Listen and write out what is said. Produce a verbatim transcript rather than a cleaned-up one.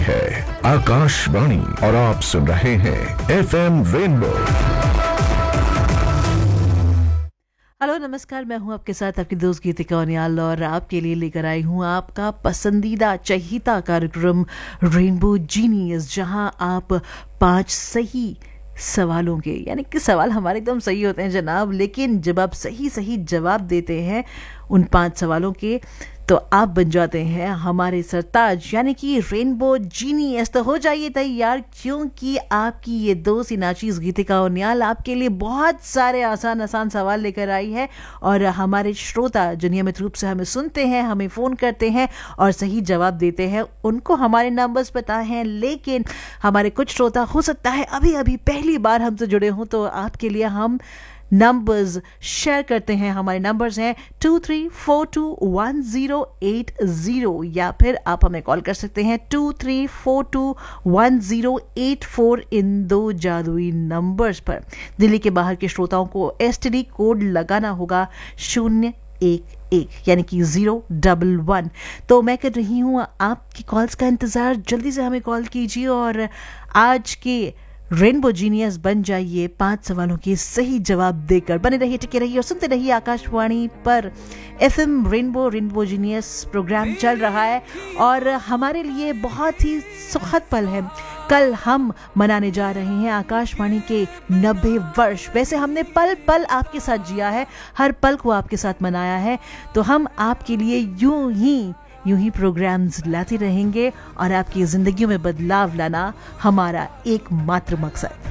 है आकाशवाणी और आप सुन रहे हैं एफ एम रेनबो। हेलो नमस्कार, मैं हूं आपके साथ आपकी दोस्त गीतिका ओनियाल और आपके लिए लेकर आई हूं आपका पसंदीदा चहीता कार्यक्रम रेनबो जीनियस, जहां आप पांच सही सवालों के, यानी कि सवाल हमारे एकदम सही होते हैं जनाब, लेकिन जब आप सही सही जवाब देते हैं उन पांच सवालों के तो आप बन जाते हैं हमारे सरताज, यानी कि रेनबो जीनियस। तो हो जाइए तैयार, क्योंकि आपकी ये दोस्त नाचीज गीतिका ओनियाल आपके लिए बहुत सारे आसान आसान सवाल लेकर आई है। और हमारे श्रोता जो नियमित रूप से हमें सुनते हैं, हमें फ़ोन करते हैं और सही जवाब देते हैं, उनको हमारे नंबर्स पता हैं। लेकिन हमारे कुछ श्रोता हो सकता है अभी अभी पहली बार हमसे जुड़े हों, तो आपके लिए हम नंबर्स शेयर करते हैं। हमारे नंबर्स हैं to three four to one zero eight zero, या फिर आप हमें कॉल कर सकते हैं to three four to one zero eight four, इन दो जादुई नंबर्स पर। दिल्ली के बाहर के श्रोताओं को एसटीडी कोड लगाना होगा शून्य एक एक, यानी कि जीरो डबल वन। तो मैं कर रही हूँ आपकी कॉल्स का इंतज़ार, जल्दी से हमें कॉल कीजिए और आज के रेनबो जीनियस बन जाइए पांच सवालों के सही जवाब देकर। बने रहिए, टिके रहिए और सुनते रहिए आकाशवाणी पर FM rainbow. Rainbow genius programme चल रहा है और हमारे लिए बहुत ही सुखद पल है। कल हम मनाने जा रहे हैं आकाशवाणी के नब्बे वर्ष। वैसे हमने पल पल आपके साथ जिया है, हर पल को आपके साथ मनाया है, तो हम आपके लिए यूं ही यूं ही प्रोग्राम्स लाते रहेंगे और आपकी जिंदगियों में बदलाव लाना हमारा एकमात्र मकसद।